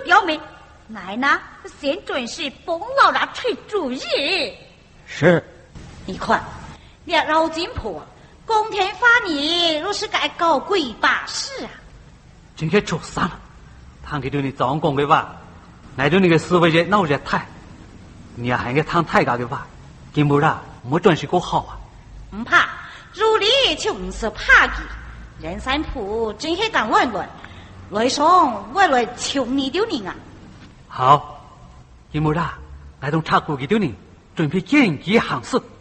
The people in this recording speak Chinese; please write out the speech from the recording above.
表妹，奶奶先准是帮老大出主意。 是。 你看，你老金婆公天发你，若是该搞鬼把事啊！ 今天初三了，堂给对你早讲的话，来对你个思维热闹热太，你还个堂太家的话，根本啦，没准是个好啊。 唔怕，如你就是怕的。人山铺真是敢乱乱，来上我来求你丢你啊！ 好，根本啦，来同查过给丢你，准备见机行事。